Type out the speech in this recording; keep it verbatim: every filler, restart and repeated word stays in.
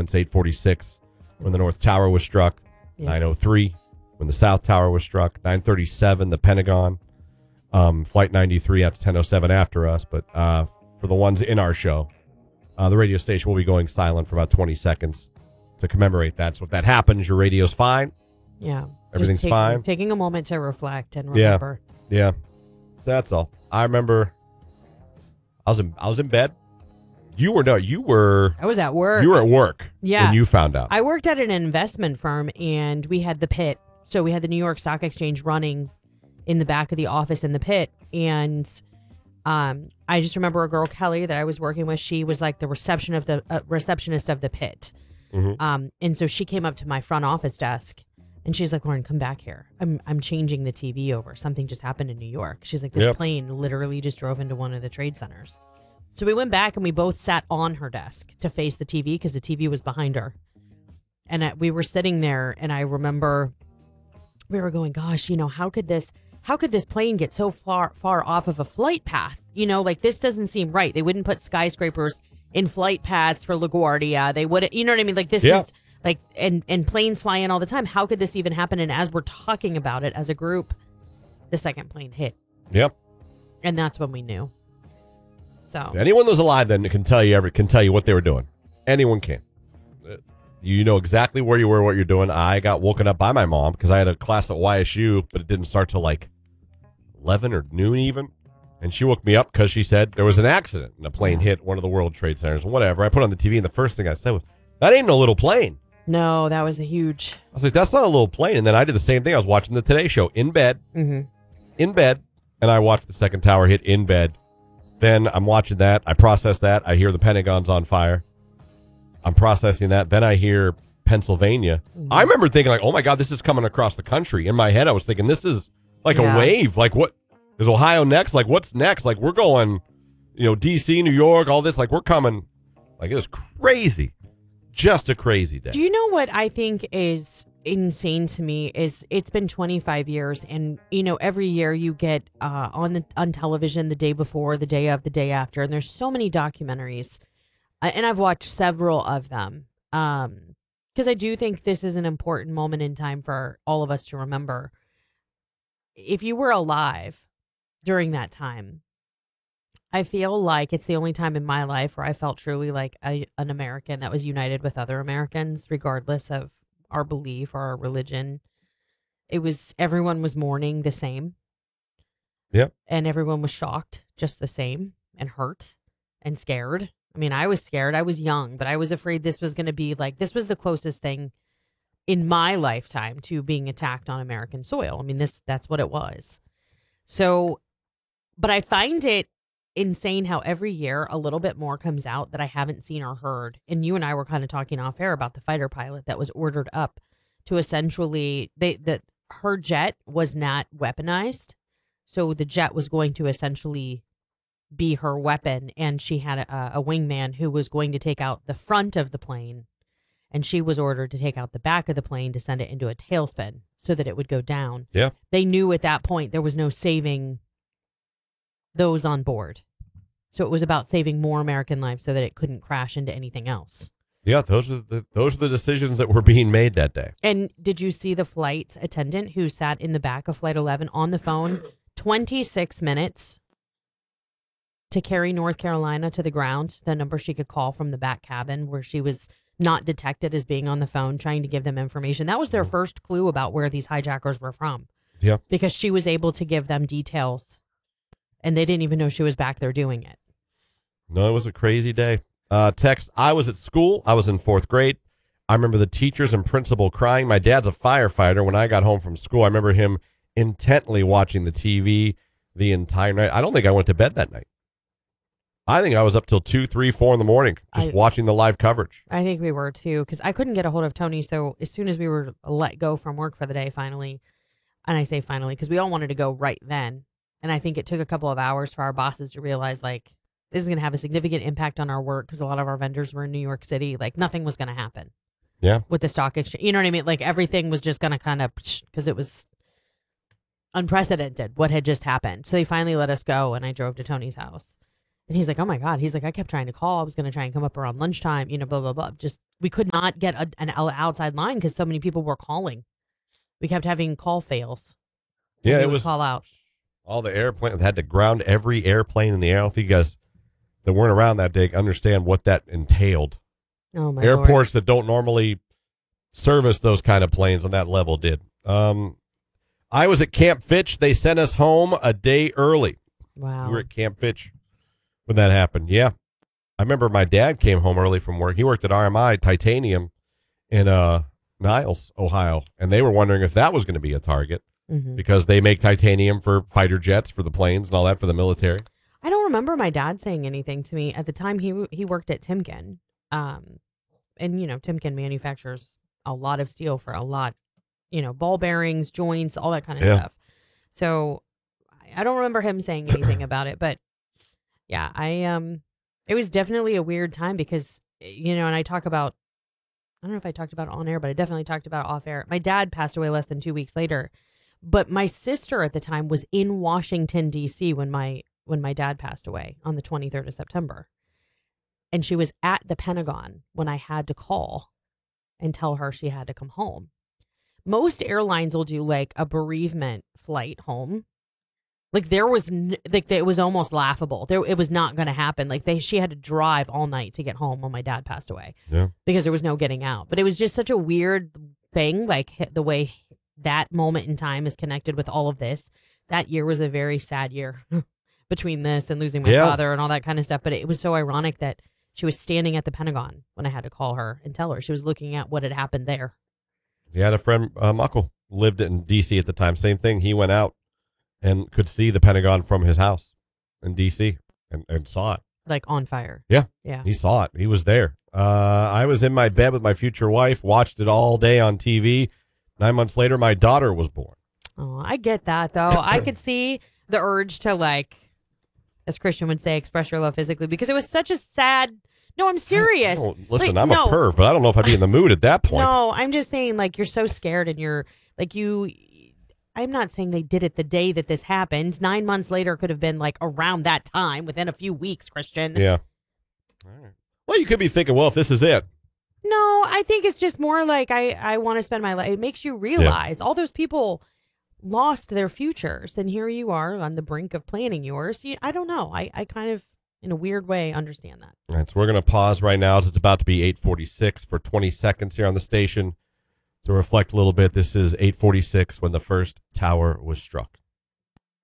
developments, eight forty-six when the North Tower was struck, yeah. nine oh three when the South Tower was struck, nine thirty-seven the Pentagon, um, Flight ninety-three, that's ten oh seven after us. But uh, for the ones in our show, uh, the radio station will be going silent for about twenty seconds to commemorate that. So if that happens, your radio's fine. Yeah. Everything's Just taking, fine. Taking a moment to reflect and remember. Yeah. Yeah. So that's all. I remember I was in I was in bed. You were no, you were I was at work. You were at work yeah. when you found out. I worked at an investment firm and we had the pit. So we had the New York Stock Exchange running in the back of the office in the pit. And um, I just remember a girl, Kelly, that I was working with. She was like the reception of the uh, receptionist of the pit. Mm-hmm. Um, and so she came up to my front office desk and she's like, Lauren, come back here. I'm I'm changing the T V over. Something just happened in New York. She's like, this yep. plane literally just drove into one of the trade centers. So we went back and we both sat on her desk to face the T V because the T V was behind her. And I, we were sitting there and I remember we were going, gosh, you know, how could this, how could this plane get so far, far off of a flight path? You know, like this doesn't seem right. They wouldn't put skyscrapers in flight paths for LaGuardia. They would, you know what I mean? Like this yeah. is like, and, and planes fly in all the time. How could this even happen? And as we're talking about it as a group, the second plane hit. Yep. And that's when we knew. So anyone who's alive then can tell you every, can tell you what they were doing. Anyone can. You know exactly where you were, what you're doing. I got woken up by my mom because I had a class at Y S U, but it didn't start till like eleven or noon even. And she woke me up because she said there was an accident and a plane hit one of the World Trade Centers and whatever. I put on the T V and the first thing I said was, that ain't no little plane. No, that was a huge. I was like, that's not a little plane. And then I did the same thing. I was watching the Today Show in bed, mm-hmm. in bed, and I watched the second tower hit in bed. Then I'm watching that. I process that. I hear the Pentagon's on fire. I'm processing that. Then I hear Pennsylvania. Mm-hmm. I remember thinking like, oh my God, this is coming across the country. In my head, I was thinking this is like yeah. a wave. Like what? Is Ohio next? Like what's next? Like we're going, you know, D C, New York, all this. Like we're coming. Like it was crazy. Just a crazy day. Do you know what I think is insane to me is it's been twenty-five years and, you know, every year you get uh, on the on television the day before, the day of, the day after. And there's so many documentaries. Uh, and I've watched several of them um, because I do think this is an important moment in time for all of us to remember. If you were alive during that time, I feel like it's the only time in my life where I felt truly like a, an American that was united with other Americans, regardless of our belief or our religion. It was, everyone was mourning the same. Yep. And everyone was shocked just the same and hurt and scared. I mean, I was scared. I was young, but I was afraid this was going to be like, this was the closest thing in my lifetime to being attacked on American soil. I mean, this, that's what it was. So, but I find it insane how every year a little bit more comes out that I haven't seen or heard. And you and I were kind of talking off air about the fighter pilot that was ordered up to essentially, they that her jet was not weaponized. So the jet was going to essentially be her weapon. And she had a, a wingman who was going to take out the front of the plane. And she was ordered to take out the back of the plane to send it into a tailspin so that it would go down. Yeah. They knew at that point there was no saving those on board. So it was about saving more American lives so that it couldn't crash into anything else. Yeah, those are the those are the decisions that were being made that day. And did you see the flight attendant who sat in the back of Flight eleven on the phone twenty-six minutes to carry North Carolina to the ground, the number she could call from the back cabin where she was not detected as being on the phone, trying to give them information. That was their first clue about where these hijackers were from. Yeah. Because she was able to give them details and they didn't even know she was back there doing it. No, it was a crazy day. Uh, text, I was at school. I was in fourth grade. I remember the teachers and principal crying. My dad's a firefighter. When I got home from school, I remember him intently watching the T V the entire night. I don't think I went to bed that night. I think I was up till two, three, four in the morning just I, watching the live coverage. I think we were too, because I couldn't get a hold of Tony. So as soon as we were let go from work for the day, finally, and I say finally, because we all wanted to go right then. And I think it took a couple of hours for our bosses to realize, like, this is going to have a significant impact on our work because a lot of our vendors were in New York City. Like, nothing was going to happen. Yeah. With the stock exchange. You know what I mean? Like, everything was just going to kind of, because it was unprecedented what had just happened. So they finally let us go, and I drove to Tony's house. And he's like, oh my God. He's like, I kept trying to call. I was going to try and come up around lunchtime, you know, blah, blah, blah. Just, we could not get a, an outside line because so many people were calling. We kept having call fails. Yeah, They it would was call out. all the airplanes had to ground every airplane in the air. I don't think you guys that weren't around that day understand what that entailed. Oh my Airports Lord. that don't normally service those kind of planes on that level did. Um, I was at Camp Fitch. They sent us home a day early. Wow. We were at Camp Fitch when that happened. Yeah. I remember my dad came home early from work. He worked at R M I Titanium in uh, Niles, Ohio, and they were wondering if that was going to be a target Mhm. because they make titanium for fighter jets, for the planes and all that for the military. I don't remember my dad saying anything to me at the time. He he worked at Timken, um, and you know Timken manufactures a lot of steel for a lot, you know, ball bearings, joints, all that kind of Yeah. stuff. So I- I don't remember him saying anything about it, but yeah, I um, it was definitely a weird time because you know, and I talk about, I don't know if I talked about it on air, but I definitely talked about it off air. My dad passed away less than two weeks later, but my sister at the time was in Washington D C when my when my dad passed away on the twenty-third of September. And she was at the Pentagon when I had to call and tell her she had to come home. Most airlines will do like a bereavement flight home. Like there was n- like it was almost laughable. There it was not going to happen. Like they she had to drive all night to get home when my dad passed away. Yeah. Because there was no getting out. But it was just such a weird thing, like h- the way that moment in time is connected with all of this. That year was a very sad year between this and losing my Yeah. father and all that kind of stuff. But it was so ironic that she was standing at the Pentagon when I had to call her and tell her. She was looking at what had happened there. He had a friend, uh, Muckle, lived in D C at the time. Same thing. He went out and could see the Pentagon from his house in D C and, and saw it. Like on fire. Yeah. Yeah. He saw it. He was there. Uh, I was in my bed with my future wife, watched it all day on T V. Nine months later, my daughter was born. Oh, I get that though. I could see the urge to, like, as Christian would say, express your love physically because it was such a sad. No, I'm serious. Oh, listen, Like, I'm no. a perv, but I don't know if I'd be in the mood at that point. No, I'm just saying, like, you're so scared and you're like, you. I'm not saying they did it the day that this happened. Nine months later could have been like around that time, within a few weeks, Christian. Yeah. All right. Well, you could be thinking, well, if this is it. No, I think it's just more like I, I want to spend my life. It makes you realize all those people lost their futures, and here you are on the brink of planning yours. You, I don't know. I, I kind of, in a weird way, understand that. All right, so we're going to pause right now as it's about to be eight forty-six for twenty seconds here on the station to reflect a little bit. This is eight forty-six when the first tower was struck.